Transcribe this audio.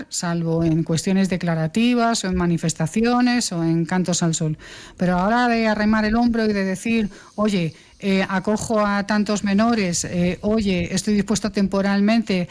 ayudar, salvo en cuestiones declarativas o en manifestaciones o en cantos al sol. Pero ahora de arremar el hombro y de decir, oye, acojo a tantos menores, oye, estoy dispuesto temporalmente